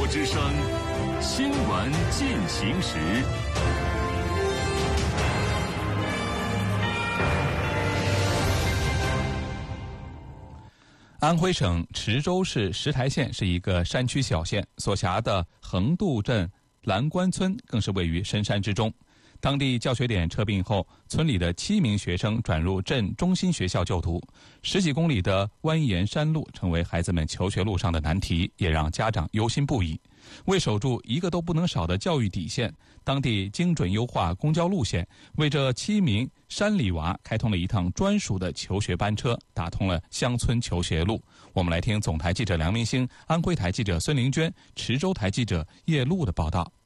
之声，新闻进行时。 安徽省池州市石台县是一个山区小县，所辖的横渡镇蓝关村更是位于深山之中。当地教学点撤并后，村里的7名学生转入镇中心学校就读。10几公里的蜿蜒山路成为孩子们求学路上的难题，也让家长忧心不已。为守住一个都不能少的教育底线，当地精准优化公交路线，为这7名山里娃开通了一趟专属的求学班车，打通了乡村求学路。我们来听总台记者梁明星、安徽台记者孙玲娟、池州台记者叶璐的报道。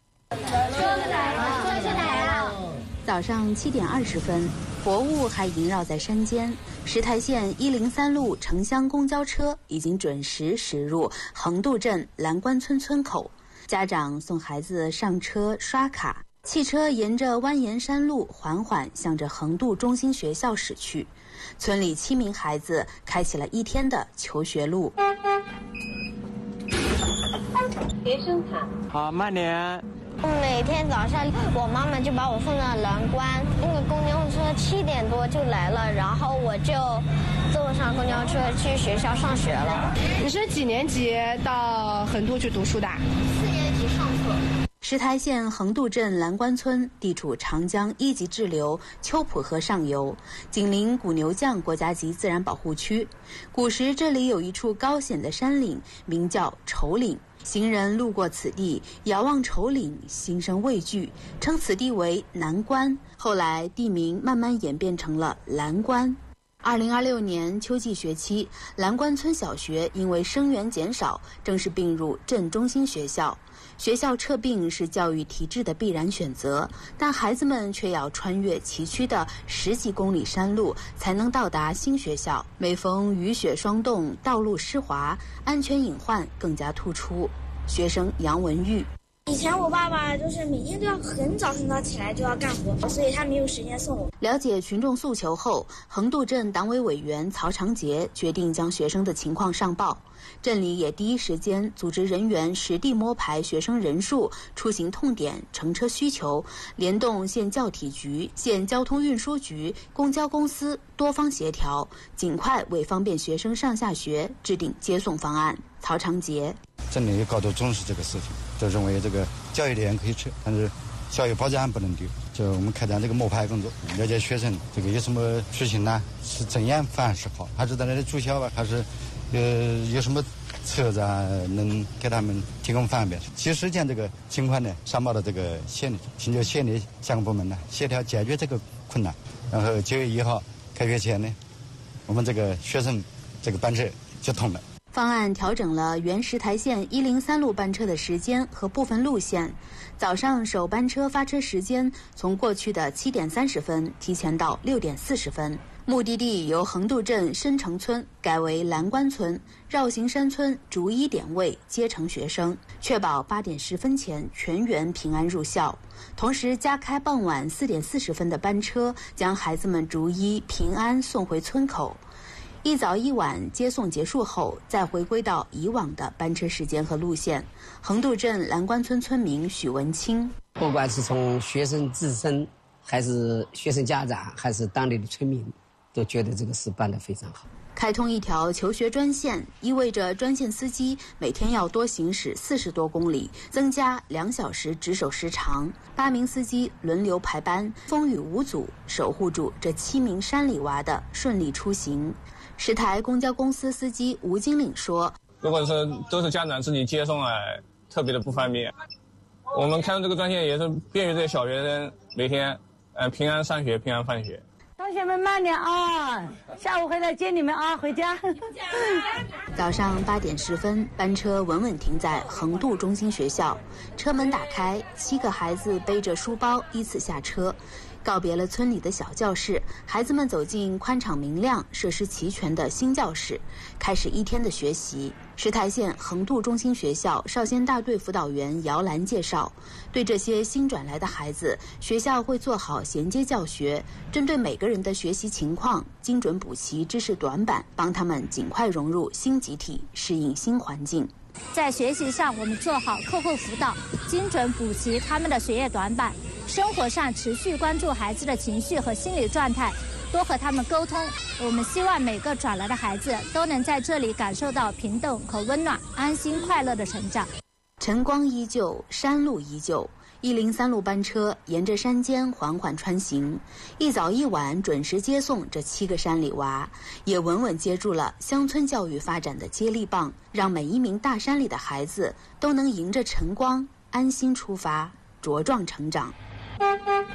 早上7点20分，薄雾还萦绕在山间。石台县103路城乡公交车已经准时驶入横渡镇蓝关村村口，家长送孩子上车刷卡，汽车沿着蜿蜒山路缓缓向着横渡中心学校驶去。村里7名孩子开启了一天的求学路。 学生卡。 好，慢点。 每天早上我妈妈就把我送到蓝关，那个公交车7点多就来了，然后我就坐上公交车去学校上学了。 你是几年级到横渡去读书的 ？4年级上课。 石台县横渡镇蓝关村地处长江1级支流秋浦河上游，紧邻古牛降国家级自然保护区。古时这里有一处高险的山岭，名叫丑岭。行人路过此地，遥望丑岭，心生畏惧，称此地为南关。后来地名慢慢演变成了蓝关。2026年秋季学期，蓝关村小学因为生源减少，正式并入镇中心学校。学校撤并是教育体制的必然选择，但孩子们却要穿越崎岖的10几公里山路才能到达新学校。每逢雨雪霜冻，道路湿滑，安全隐患更加突出。学生杨文玉： 以前我爸爸就是每天都要很早起来就要干活，所以他没有时间送我。 了解群众诉求后，横渡镇党委委员曹长杰决定将学生的情况上报。镇里也第一时间组织人员实地摸排学生人数、出行痛点、乘车需求，联动县教体局、县交通运输局、公交公司多方协调，尽快为方便学生上下学制定接送方案。曹长杰： 镇里高度重视这个事情，就认为这个教育点可以撤，但是教育保障不能丢。就我们开展这个摸排工作，了解学生这个有什么出行呢？是怎样方式好，还是在那里住校吧，还是有什么车子啊能给他们提供方便。其实将这个情况呢上报到这个县里，请求县里相关部门呢协调解决这个困难。然后9月1号开学前呢，我们这个学生这个班车就通了。 方案调整了原石台县103路班车的时间和部分路线，早上首班车发车时间从过去的7点30分提前到6点40分。目的地由横渡镇深城村改为蓝关村，绕行山村逐一点位接乘学生，确保8点10分前全员平安入校。同时加开傍晚4点40分的班车，将孩子们逐一平安送回村口。一早一晚接送结束后，再回归到以往的班车时间和路线。横渡镇蓝关村村民许文清： 不管是从学生自身，还是学生家长，还是当地的村民，都觉得这个事办得非常好。 开通一条求学专线，意味着专线司机每天要多行驶40多公里，增加2小时值守时长。8名司机轮流排班，风雨无阻，守护住这7名山里娃的顺利出行。石台公交公司司机吴金岭说： 如果是都是家长自己接送特别的不方便。我们开通这个专线也是便于这些小学生每天平安上学，平安放学。 同学们慢点啊，下午回来接你们啊，回家。 早上8点10分，班车稳稳停在横渡中心学校，车门打开，7个孩子背着书包依次下车。 告别了村里的小教室，孩子们走进宽敞明亮、设施齐全的新教室，开始一天的学习。石台县横渡中心学校少先大队辅导员姚兰介绍，对这些新转来的孩子，学校会做好衔接教学，针对每个人的学习情况，精准补齐知识短板，帮他们尽快融入新集体，适应新环境。 在学习上，我们做好课后辅导，精准补齐他们的学业短板；生活上持续关注孩子的情绪和心理状态，多和他们沟通。我们希望每个转来的孩子都能在这里感受到平等和温暖，安心快乐的成长。 晨光依旧，山路依旧。103路班车沿着山间缓缓穿行，一早一晚准时接送这7个山里娃，也稳稳接住了乡村教育发展的接力棒，让每一名大山里的孩子都能迎着晨光安心出发，茁壮成长。